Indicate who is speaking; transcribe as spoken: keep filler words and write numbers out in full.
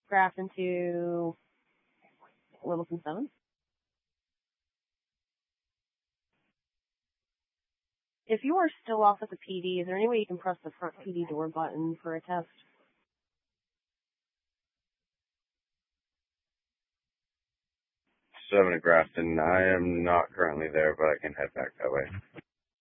Speaker 1: Grafton to Littleton seven. If you are still off at the P D, is there any way you can press the front P D door button for a test?
Speaker 2: seven to Grafton. I am not currently there, but I can head back that way.